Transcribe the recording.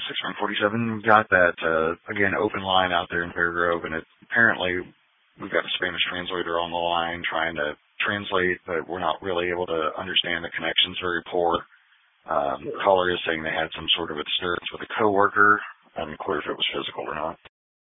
6147. We've got that, again, open line out there in Fairgrove, and apparently we've got a Spanish translator on the line trying to translate, but we're not really able to understand. The connection's very poor. The caller is saying they had some sort of a disturbance with a coworker. I'm not clear if it was physical or not.